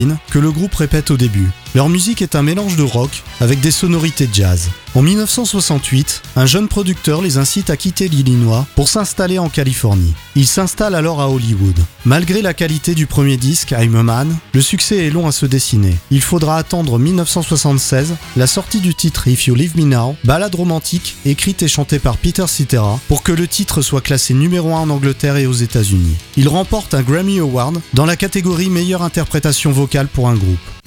que le groupe répète au début. Leur musique est un mélange de rock avec des sonorités jazz. En 1968, un jeune producteur les incite à quitter l'Illinois pour s'installer en Californie. Ils s'installent alors à Hollywood. Malgré la qualité du premier disque, I'm a Man, le succès est long à se dessiner. Il faudra attendre 1976, la sortie du titre If You Leave Me Now, ballade romantique écrite et chantée par Peter Cetera, pour que le titre soit classé numéro 1 en Angleterre et aux États-Unis. Il remporte un Grammy Award dans la catégorie meilleure interprétation vocale pour un groupe.